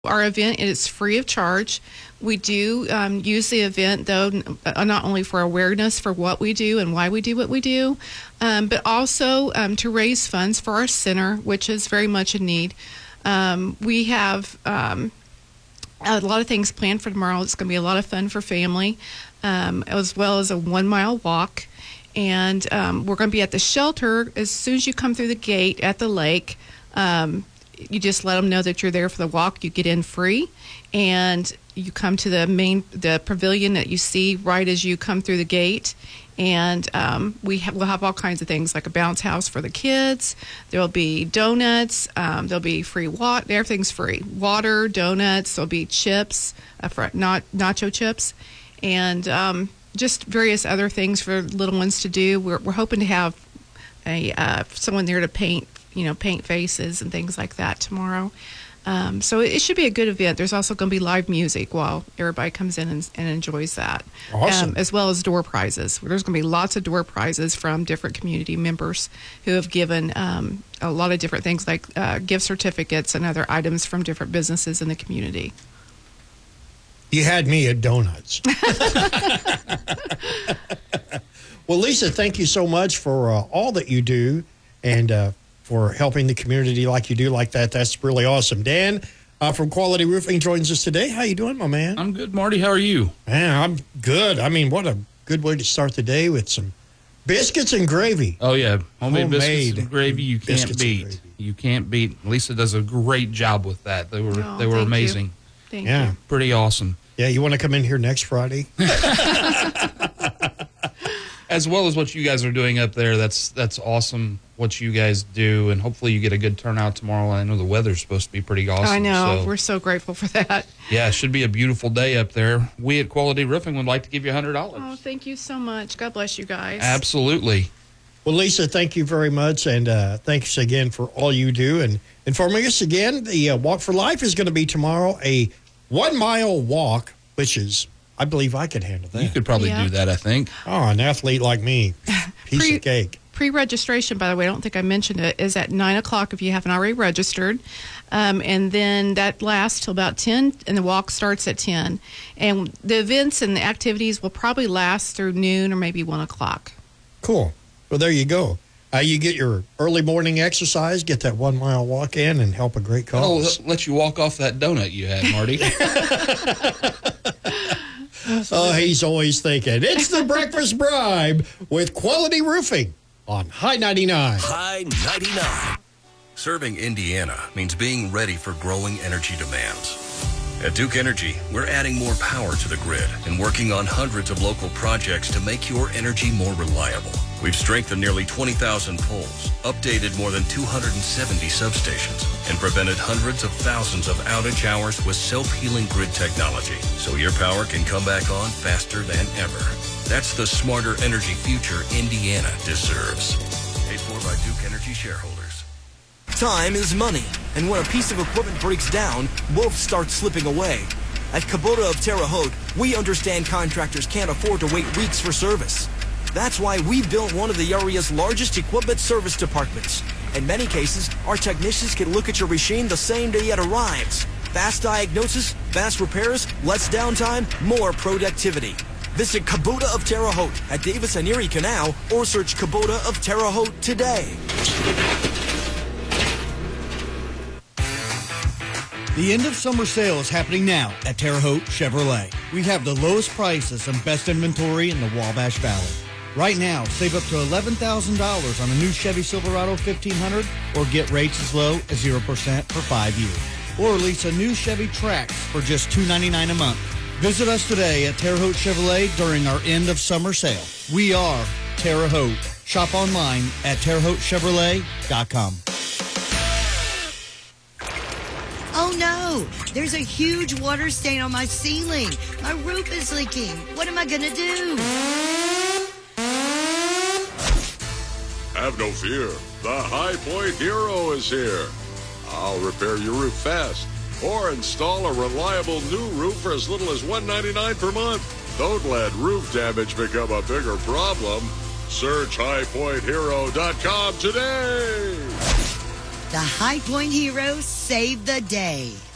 Our event is free of charge. We do use the event, though, not only for awareness for what we do and why we do what we do, but also to raise funds for our center, which is very much in need. We have a lot of things planned for tomorrow. It's going to be a lot of fun for family, as well as a 1 mile walk. And we're going to be at the shelter as soon as you come through the gate at the lake. You just let them know that you're there for the walk. You get in free, and you come to the pavilion that you see right as you come through the gate. And we'll have all kinds of things like a bounce house for the kids. There'll be donuts. There'll be free water. Everything's free. Water, donuts. There'll be chips, nacho chips, and just various other things for little ones to do. We're hoping to have someone there to paint faces and things like that tomorrow. So it should be a good event. There's also going to be live music while everybody comes in and enjoys that. Awesome. As well as door prizes. There's going to be lots of door prizes from different community members who have given a lot of different things like gift certificates and other items from different businesses in the community. You had me at donuts. Well, Lisa, thank you so much for all that you do and for helping the community like you do like that. That's really awesome. Dan from Quality Roofing joins us today. How you doing, my man? I'm good, Marty. How are you? Man, I'm good. I mean, what a good way to start the day with some biscuits and gravy. Oh, yeah. Homemade biscuits and gravy you can't beat. You can't beat. Lisa does a great job with that. They were amazing. Thank you. Pretty awesome. Yeah, you want to come in here next Friday? As well as what you guys are doing up there, that's awesome what you guys do, and hopefully you get a good turnout tomorrow. I know the weather's supposed to be pretty awesome. I know. So, we're so grateful for that. Yeah, it should be a beautiful day up there. We at Quality Roofing would like to give you $100. Oh, thank you so much. God bless you guys. Absolutely. Well, Lisa, thank you very much, and thanks again for all you do. And informing us again, the Walk for Life is going to be tomorrow, a 1 mile walk, which is, I believe I could handle that. You could probably do that, I think. Oh, an athlete like me. Piece of cake. Pre-registration, by the way, I don't think I mentioned it, is at 9 o'clock if you haven't already registered. And then that lasts till about 10, and the walk starts at 10. And the events and the activities will probably last through noon or maybe 1 o'clock. Cool. Well, there you go. You get your early morning exercise, get that 1 mile walk in, and help a great cause. I'll let you walk off that donut you had, Marty. Oh, he's always thinking. It's the Breakfast Bribe with Quality Roofing on High 99. High 99. Serving Indiana means being ready for growing energy demands. At Duke Energy, we're adding more power to the grid and working on hundreds of local projects to make your energy more reliable. We've strengthened nearly 20,000 poles, updated more than 270 substations, and prevented hundreds of thousands of outage hours with self-healing grid technology, so your power can come back on faster than ever. That's the smarter energy future Indiana deserves. Paid for by Duke Energy shareholders. Time is money, and when a piece of equipment breaks down, both start slipping away. At Kubota of Terre Haute, we understand contractors can't afford to wait weeks for service. That's why we built one of the area's largest equipment service departments. In many cases, our technicians can look at your machine the same day it arrives. Fast diagnosis, fast repairs, less downtime, more productivity. Visit Kubota of Terre Haute at Davis and Erie Canal or search Kubota of Terre Haute today. The end of summer sale is happening now at Terre Haute Chevrolet. We have the lowest prices and best inventory in the Wabash Valley. Right now, save up to $11,000 on a new Chevy Silverado 1500 or get rates as low as 0% for 5 years. Or lease a new Chevy Trax for just $299 a month. Visit us today at Terre Haute Chevrolet during our end of summer sale. We are Terre Haute. Shop online at TerreHautechevrolet.com. Oh no, there's a huge water stain on my ceiling. My roof is leaking. What am I going to do? Have no fear. The High Point Hero is here. I'll repair your roof fast or install a reliable new roof for as little as $199 per month. Don't let roof damage become a bigger problem. Search highpointhero.com today. The High Point Heroes save the day.